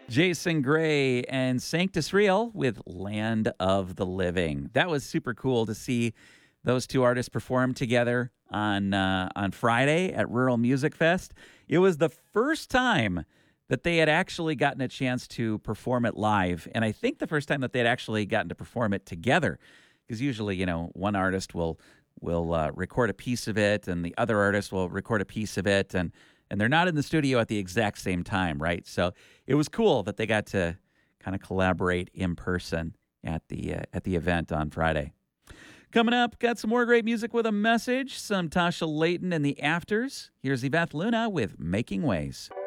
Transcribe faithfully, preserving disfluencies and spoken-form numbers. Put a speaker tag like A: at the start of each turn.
A: Jason Gray and Sanctus Real with Land of the Living. That was super cool to see those two artists perform together on uh, on Friday at Rural Music Fest. It was the first time that they had actually gotten a chance to perform it live, and I think the first time that they had actually gotten to perform it together. Because usually, you know, one artist will will uh, record a piece of it, and the other artist will record a piece of it, and and they're not in the studio at the exact same time, right? So it was cool that they got to kind of collaborate in person at the uh, at the event on Friday. Coming up, got some more great music with a message, some Tasha Layton and the Afters. Here's Yvette Luna with Making Ways.